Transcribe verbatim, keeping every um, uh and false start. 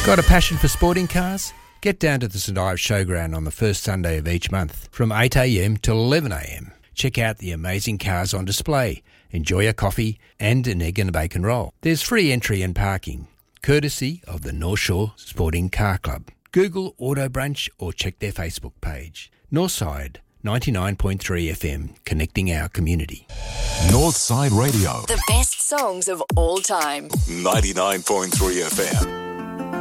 Got a passion for sporting cars? Get down to the St Ives Showground on the first Sunday of each month from eight a m till eleven a m. Check out the amazing cars on display, enjoy a coffee and an egg and a bacon roll. There's free entry and parking, courtesy of the North Shore Sporting Car Club. Google Auto Brunch or check their Facebook page. Northside ninety-nine point three F M, connecting our community. Northside Radio. The best songs of all time. ninety-nine point three F M.